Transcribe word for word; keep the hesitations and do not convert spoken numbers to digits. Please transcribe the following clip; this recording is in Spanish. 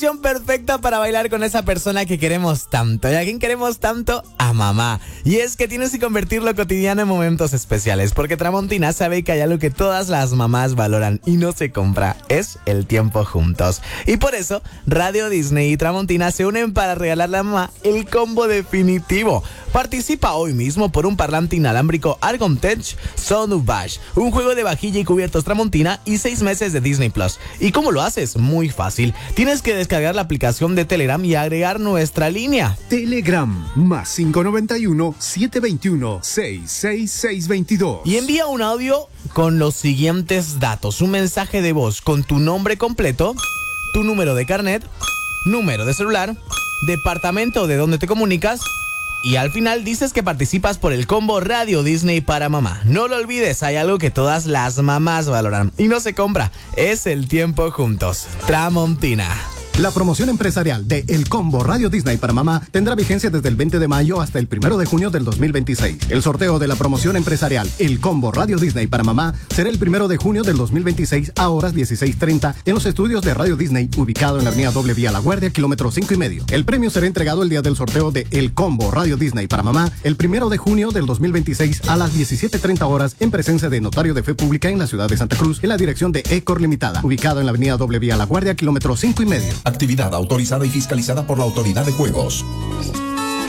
Perfecta para bailar con esa persona que queremos tanto. ¿Y a quién queremos tanto? A mamá. Y es que tienes que convertir lo cotidiano en momentos especiales, porque Tramontina sabe que hay algo que todas las mamás valoran y no se compra. Es el tiempo juntos. Y por eso, Radio Disney y Tramontina se unen para regalarle a mamá el combo definitivo. Participa hoy mismo por un parlante inalámbrico Argon Tech Sound Bash, un juego de vajilla y cubiertos Tramontina y seis meses de Disney Plus. ¿Y cómo lo haces? Muy fácil. Tienes que descargar la aplicación de Telegram y agregar nuestra línea. Telegram más cinco noventa y uno, setecientos veintiuno, sesenta y seis, seiscientos veintidós. Y envía un audio con los siguientes datos. Un mensaje de voz con tu nombre completo, tu número de carnet, número de celular, departamento de donde te comunicas. Y al final dices que participas por el combo Radio Disney para mamá. No lo olvides, hay algo que todas las mamás valoran y no se compra. Es el tiempo juntos. Tramontina. La promoción empresarial de El Combo Radio Disney para mamá tendrá vigencia desde el veinte de mayo hasta el primero de junio del dos mil veintiséis. El sorteo de la promoción empresarial El Combo Radio Disney para mamá será el primero de junio del dos mil veintiséis a horas dieciséis treinta en los estudios de Radio Disney, ubicado en la avenida Doble Vía La Guardia, kilómetro cinco y medio. El premio será entregado el día del sorteo de El Combo Radio Disney para mamá el primero de junio del dos mil veintiséis a las diecisiete treinta horas en presencia de Notario de Fe Pública en la ciudad de Santa Cruz, en la dirección de Ecor Limitada, ubicado en la avenida Doble Vía La Guardia, kilómetro cinco y medio. Actividad autorizada y fiscalizada por la Autoridad de Juegos.